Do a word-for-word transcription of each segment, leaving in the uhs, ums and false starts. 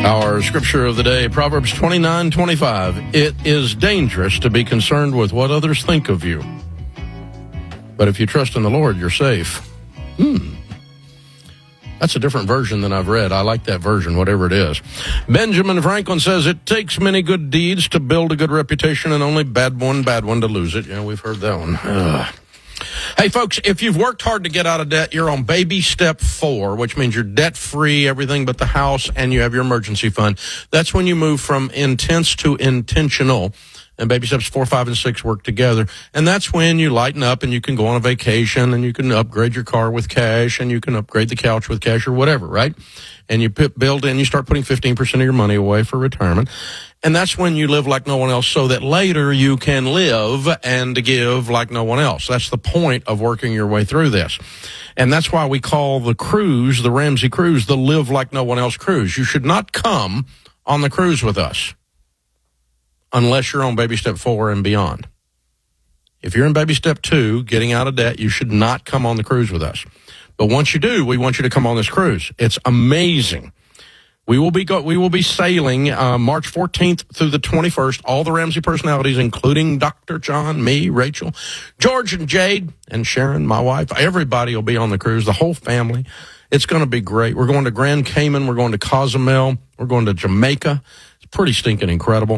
Our scripture of the day, Proverbs twenty-nine twenty-five. It is dangerous to be concerned with what others think of you, but if you trust in the Lord, you're safe. Hmm. That's a different version than I've read. I like that version, whatever it is. Benjamin Franklin says, it takes many good deeds to build a good reputation and only bad one, bad one to lose it. Yeah, we've heard that one. Ugh. Hey, folks, if you've worked hard to get out of debt, you're on baby step four, which means you're debt-free, everything but the house, and you have your emergency fund. That's when you move from intense to intentional. And baby steps four, five, and six work together. And that's when you lighten up and you can go on a vacation and you can upgrade your car with cash and you can upgrade the couch with cash or whatever, right? And you put, build in, you start putting fifteen percent of your money away for retirement. And that's when you live like no one else so that later you can live and give like no one else. That's the point of working your way through this. And that's why we call the cruise, the Ramsey Cruise, the live like no one else cruise. You should not come on the cruise with us unless you're on baby step four and beyond. If you're in baby step two, getting out of debt, you should not come on the cruise with us. But once you do, we want you to come on this cruise. It's amazing. We will be go, we will be sailing uh, March fourteenth through the twenty-first. All the Ramsey personalities, including Doctor John, me, Rachel, George, and Jade, and Sharon, my wife. Everybody will be on the cruise, the whole family. It's going to be great. We're going to Grand Cayman. We're going to Cozumel. We're going to Jamaica. It's pretty stinking incredible.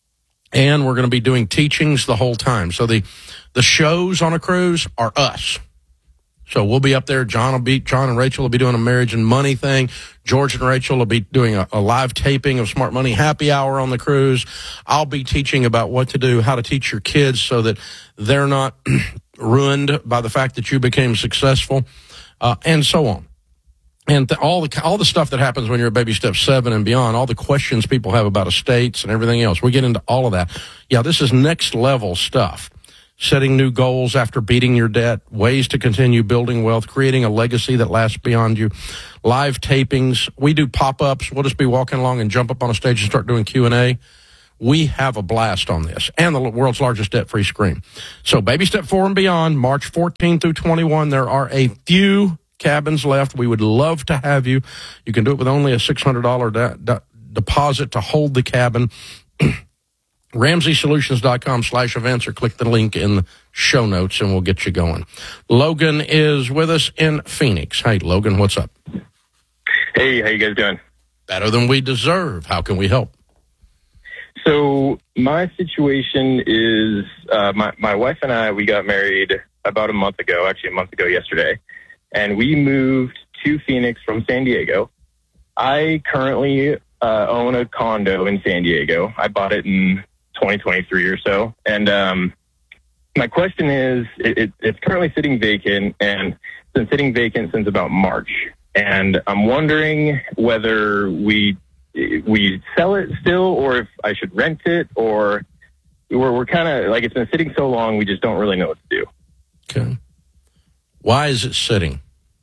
And we're going to be doing teachings the whole time. So the, the shows on a cruise are us. So we'll be up there. John will be, John and Rachel will be doing a marriage and money thing. George and Rachel will be doing a, a live taping of Smart Money Happy Hour on the cruise. I'll be teaching about what to do, how to teach your kids so that they're not ruined by the fact that you became successful, uh, and so on. And th- all the all the stuff that happens when you're at baby step seven and beyond, all the questions people have about estates and everything else, we get into all of that. Yeah, this is next level stuff. Setting new goals after beating your debt, ways to continue building wealth, creating a legacy that lasts beyond you, live tapings. We do pop-ups. We'll just be walking along and jump up on a stage and start doing Q and A. We have a blast on this, and the world's largest debt-free screen. So baby step four and beyond, March fourteenth through twenty-one, there are a few cabins left. We would love to have you. You can do it with only a six hundred dollars de- de- deposit to hold the cabin. Ramsey Solutions dot com slash events or click the link in the show notes and we'll get you going. Logan is with us in Phoenix. Hey, Logan, what's up? Hey, how you guys doing? Better than we deserve. How can we help? So my situation is uh, my, my wife and I, we got married about a month ago, actually a month ago yesterday. And we moved to Phoenix from San Diego. I currently uh, own a condo in San Diego. I bought it in twenty twenty-three or so. And um, my question is, it, it, it's currently sitting vacant, and it's been sitting vacant since about March. And I'm wondering whether we we sell it still, or if I should rent it, or we're, we're kind of like, it's been sitting so long, we just don't really know what to do. Okay. Why is it sitting?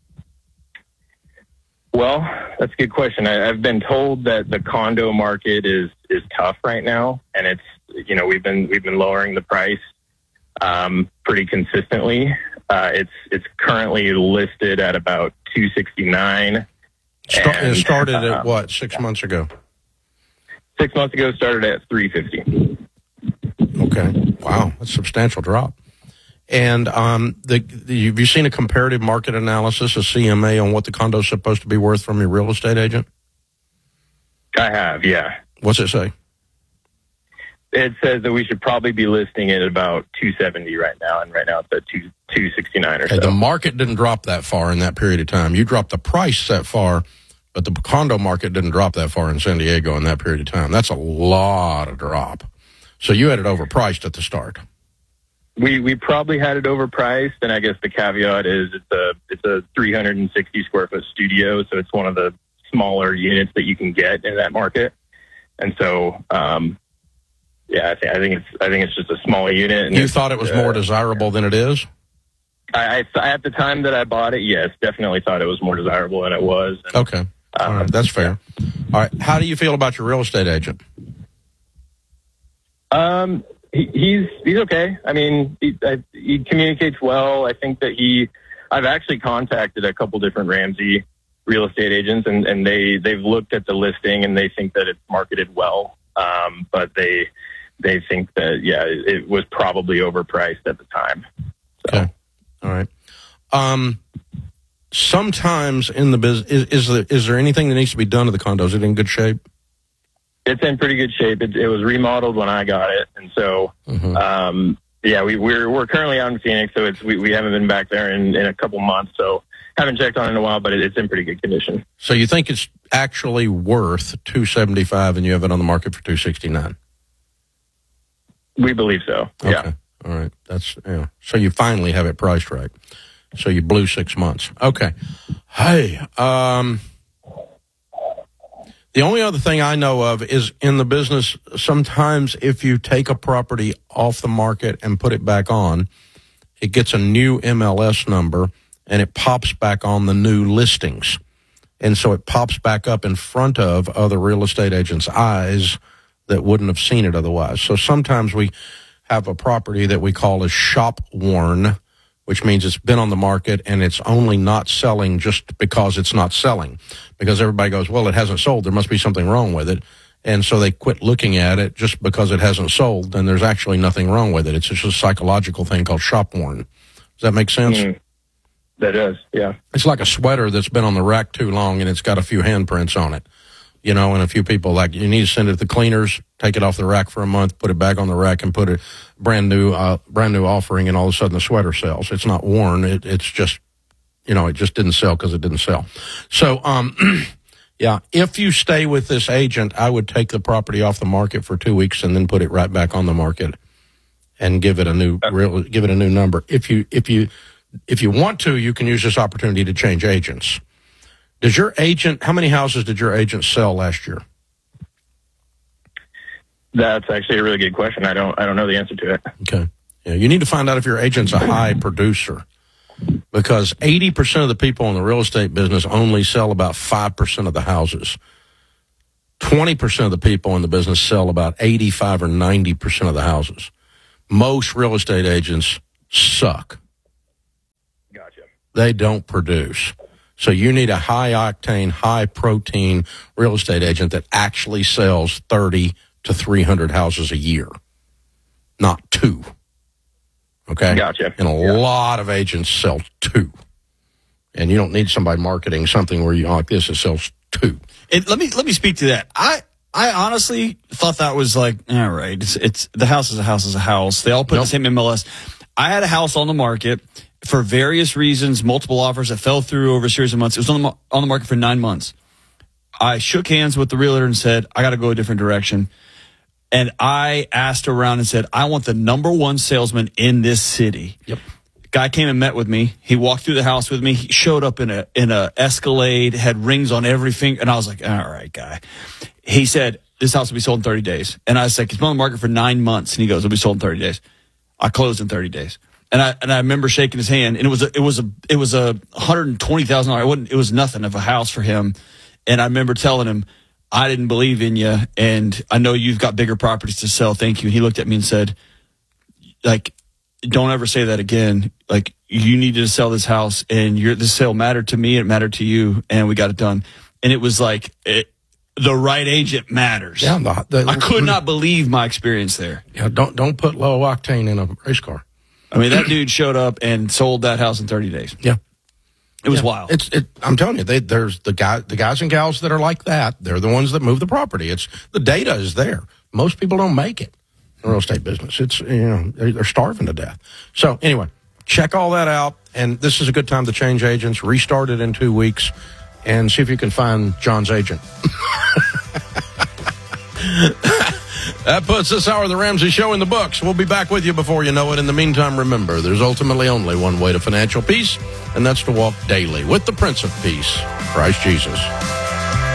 Well, that's a good question. I, I've been told that the condo market is, is tough right now, and it's, you know, we've been we've been lowering the price um, pretty consistently. Uh, it's it's currently listed at about two sixty-nine. Start, and, it started at uh, what, six months ago? Six months ago, started at three fifty. Okay, wow, that's a substantial drop. And um, the, the, have you seen a comparative market analysis, a C M A, on what the condo is supposed to be worth from your real estate agent? I have, yeah. What's it say? It says that we should probably be listing it at about two seventy right now, and right now it's at two two sixty nine or okay, so. The market didn't drop that far in that period of time. You dropped the price that far, but the condo market didn't drop that far in San Diego in that period of time. That's a lot of drop. So you had it overpriced at the start. We we probably had it overpriced, and I guess the caveat is it's a it's a three hundred sixty square foot studio, so it's one of the smaller units that you can get in that market. And so, um, yeah, I think I think it's I think it's just a smaller unit. And you thought it was more uh, desirable than it is? I, I at the time that I bought it, yes, definitely thought it was more desirable than it was. And, okay, all um, right, that's fair. All right, how do you feel about your real estate agent? Um. He, he's he's okay. I mean, he, I, he communicates well. I think that he. I've actually contacted a couple different Ramsey real estate agents, and, and they, they've looked at the listing and they think that it's marketed well. Um, but they, they think that, yeah, it, it was probably overpriced at the time. So. Okay. All right. Um, sometimes in the business, is, is, there, is there anything that needs to be done to the condo? Is it in good shape? It's in pretty good shape. It, it was remodeled when I got it. And so, mm-hmm. um, yeah, we, we're, we're currently out in Phoenix, so it's, we, we haven't been back there in, in a couple months. So haven't checked on it in a while, but it, it's in pretty good condition. So you think it's actually worth two seventy-five and you have it on the market for two sixty-nine? We believe so. Okay. Yeah. All right. That's, yeah. So you finally have it priced right. So you blew six months. Okay. Hey, um, the only other thing I know of is in the business, sometimes if you take a property off the market and put it back on, it gets a new M L S number and it pops back on the new listings. And so it pops back up in front of other real estate agents' eyes that wouldn't have seen it otherwise. So sometimes we have a property that we call as shop worn, which means it's been on the market and it's only not selling just because it's not selling. Because everybody goes, well, it hasn't sold. There must be something wrong with it. And so they quit looking at it just because it hasn't sold. And there's actually nothing wrong with it. It's just a psychological thing called shop worn. Does that make sense? Mm, that does, yeah. It's like a sweater that's been on the rack too long and it's got a few handprints on it. You know, and a few people like, you need to send it to the cleaners, take it off the rack for a month, put it back on the rack and put it brand new, uh, brand new offering. And all of a sudden the sweater sells. It's not worn. It, it's just, you know, it just didn't sell because it didn't sell. So, um, yeah, if you stay with this agent, I would take the property off the market for two weeks and then put it right back on the market and give it a new, real, give it a new number. If you, if you, if you want to, you can use this opportunity to change agents. Does your agent, how many houses did your agent sell last year? That's actually a really good question. I don't, I don't know the answer to it. Okay. Yeah, you need to find out if your agent's a high producer, because eighty percent of the people in the real estate business only sell about five percent of the houses. twenty percent of the people in the business sell about eighty-five or ninety percent of the houses. Most real estate agents suck. Gotcha. They don't produce. So you need a high-octane, high-protein real estate agent that actually sells thirty to three hundred houses a year, not two. Okay? Gotcha. And a yeah. lot of agents sell two. And you don't need somebody marketing something where you like this that sells two. It, let me let me speak to that. I I honestly thought that was like, all right, it's, it's the house is a house is a house. They all put nope. the same M L S. I had a house on the market for various reasons, multiple offers that fell through over a series of months. It was on the, on the market for nine months. I shook hands with the realtor and said, I got to go a different direction. And I asked around and said, I want the number one salesman in this city. Yep. Guy came and met with me. He walked through the house with me. He showed up in a in a Escalade, had rings on every finger. And I was like, all right, guy. He said, this house will be sold in thirty days. And I was like, it's been on the market for nine months. And he goes, it'll be sold in thirty days. I closed in thirty days. And I and I remember shaking his hand, and it was a, it was a it was a one hundred twenty thousand dollars. It wasn't it was nothing of a house for him. And I remember telling him, I didn't believe in you, and I know you've got bigger properties to sell. Thank you. And he looked at me and said, like, don't ever say that again. Like, you needed to sell this house, and your this sale mattered to me. It mattered to you, and we got it done. And it was like it, the right agent matters. Yeah, the, the, I could not believe my experience there. Yeah, don't don't put low octane in a race car. I mean, that dude showed up and sold that house in thirty days. Yeah. It was yeah. wild. It's it, I'm telling you, they, there's the guy, the guys and gals that are like that. They're the ones that move the property. It's the data is there. Most people don't make it in the real estate business. It's, you know, they're, they're starving to death. So anyway, check all that out. And this is a good time to change agents. Restart it in two weeks and see if you can find John's agent. That puts this hour of the Ramsey Show in the books. We'll be back with you before you know it. In the meantime, remember, there's ultimately only one way to financial peace, and that's to walk daily with the Prince of Peace, Christ Jesus.